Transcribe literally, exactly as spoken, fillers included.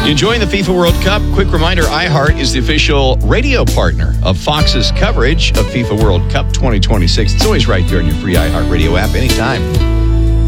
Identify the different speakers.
Speaker 1: Enjoying the FIFA World Cup? Quick reminder, iHeart is the official radio partner of Fox's coverage of FIFA World Cup twenty twenty-six. It's always right there in your free iHeart Radio app anytime.